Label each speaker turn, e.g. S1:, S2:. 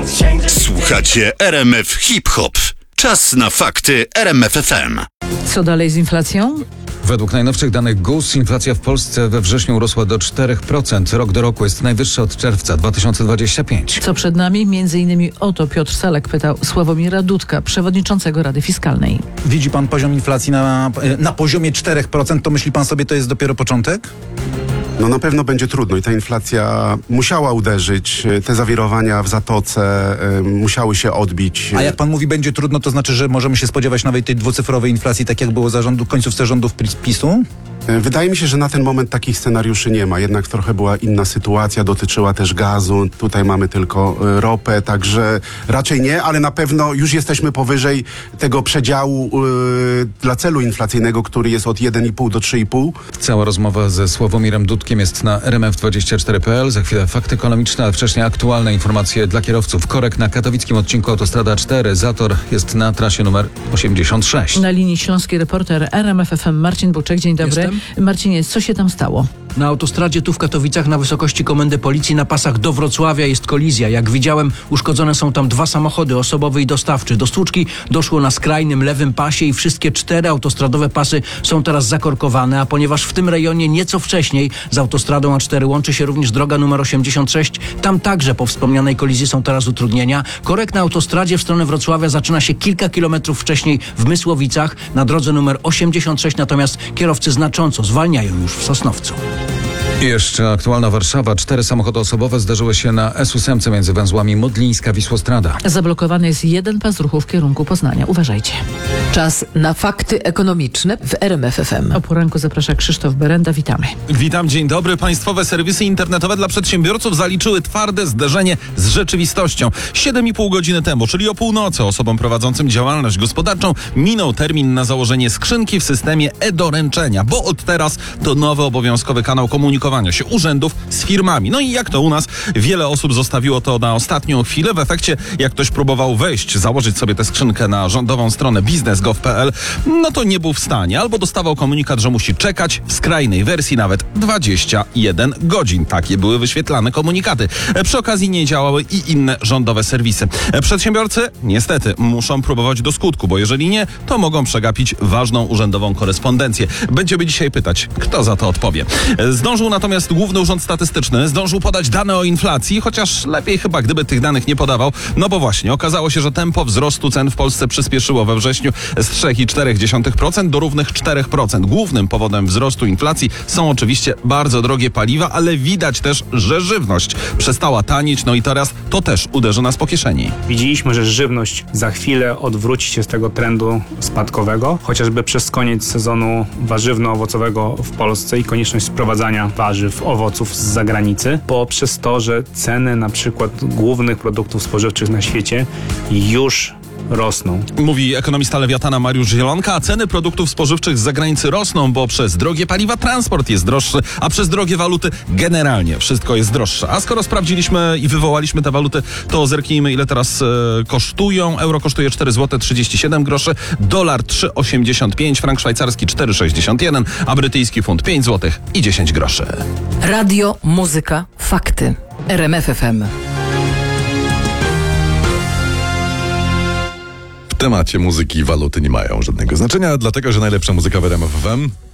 S1: Słuchacie RMF Hip Hop. Czas na fakty RMF FM.
S2: Co dalej z inflacją?
S3: Według najnowszych danych GUS inflacja w Polsce we wrześniu urosła do 4%. Rok do roku jest najwyższa od czerwca 2025.
S2: Co przed nami? Między innymi o to Piotr Salek pytał Sławomira Dudka, przewodniczącego Rady Fiskalnej.
S4: Widzi pan poziom inflacji na poziomie 4%, to myśli pan sobie, to jest dopiero początek?
S5: No na pewno będzie trudno i ta inflacja musiała uderzyć, te zawirowania w Zatoce musiały się odbić.
S4: A jak pan mówi będzie trudno, to znaczy, że możemy się spodziewać nawet tej dwucyfrowej inflacji, tak jak było za końcówce rządów PiS-u?
S5: Wydaje mi się, że na ten moment takich scenariuszy nie ma. Jednak trochę była inna sytuacja, dotyczyła też gazu. Tutaj mamy tylko ropę, także raczej nie, ale na pewno już jesteśmy powyżej tego przedziału dla celu inflacyjnego, który jest od 1,5 do 3,5.
S3: Cała rozmowa ze Sławomirem Dudkiem jest na rmf24.pl. Za chwilę fakty ekonomiczne, a wcześniej aktualne informacje dla kierowców. Korek na katowickim odcinku Autostrada 4. Zator jest na trasie numer 86.
S2: Na linii śląski reporter RMF FM Marcin Buczek. Dzień dobry.
S6: Jestem.
S2: Marcinie, co się tam stało?
S6: Na autostradzie tu w Katowicach na wysokości Komendy Policji na pasach do Wrocławia jest kolizja. Jak widziałem, uszkodzone są tam 2 samochody, osobowy i dostawczy. Do stłuczki doszło na skrajnym lewym pasie i wszystkie 4 autostradowe pasy są teraz zakorkowane, a ponieważ w tym rejonie nieco wcześniej z autostradą A4 łączy się również droga numer 86, tam także po wspomnianej kolizji są teraz utrudnienia. Korek na autostradzie w stronę Wrocławia zaczyna się kilka kilometrów wcześniej w Mysłowicach. Na drodze numer 86 natomiast kierowcy znacząco zwalniają już w Sosnowcu.
S3: I jeszcze aktualna Warszawa. 4 samochody osobowe zdarzyły się na S8 między węzłami Modlińska-Wisłostrada.
S2: Zablokowany jest jeden pas ruchu w kierunku Poznania. Uważajcie.
S7: Czas na fakty ekonomiczne w RMF FM.
S2: O poranku zaprasza Krzysztof Berenda. Witamy.
S8: Witam, dzień dobry. Państwowe serwisy internetowe dla przedsiębiorców zaliczyły twarde zderzenie z rzeczywistością. 7,5 godziny temu, czyli o północy, osobom prowadzącym działalność gospodarczą minął termin na założenie skrzynki w systemie e-doręczenia, bo od teraz to nowy obowiązkowy kanał komunikowania się urzędów z firmami. No i jak to u nas, wiele osób zostawiło to na ostatnią chwilę. W efekcie, jak ktoś próbował założyć sobie tę skrzynkę na rządową stronę biznes.gov.pl, no to nie był w stanie. Albo dostawał komunikat, że musi czekać, w skrajnej wersji nawet 21 godzin. Takie były wyświetlane komunikaty. Przy okazji nie działały i inne rządowe serwisy. Przedsiębiorcy niestety muszą próbować do skutku, bo jeżeli nie, to mogą przegapić ważną urzędową korespondencję. Będziemy dzisiaj pytać, kto za to odpowie. Zdążył natomiast Główny Urząd Statystyczny, podać dane o inflacji, chociaż lepiej chyba, gdyby tych danych nie podawał, no bo właśnie okazało się, że tempo wzrostu cen w Polsce przyspieszyło we wrześniu z 3,4% do równych 4%. Głównym powodem wzrostu inflacji są oczywiście bardzo drogie paliwa, ale widać też, że żywność przestała tanieć, no i teraz to też uderzy nas po kieszeni.
S9: Widzieliśmy, że żywność za chwilę odwróci się z tego trendu spadkowego, chociażby przez koniec sezonu warzywno-owocowego w Polsce i konieczność sprowadzania warzyw, owoców z zagranicy, poprzez to, że ceny na przykład głównych produktów spożywczych na świecie już rosną.
S8: Mówi ekonomista Lewiatana Mariusz Zielonka, a ceny produktów spożywczych z zagranicy rosną, bo przez drogie paliwa transport jest droższy, a przez drogie waluty generalnie wszystko jest droższe. A skoro sprawdziliśmy i wywołaliśmy te waluty, to zerknijmy, ile teraz kosztują. Euro kosztuje 4 zł 37 groszy, dolar 3,85, frank szwajcarski 4,61, a brytyjski funt 5 zł i 10 groszy.
S7: Radio, muzyka, fakty. RMF FM.
S10: W temacie muzyki waluty nie mają żadnego znaczenia, dlatego że najlepsza muzyka w RMF FM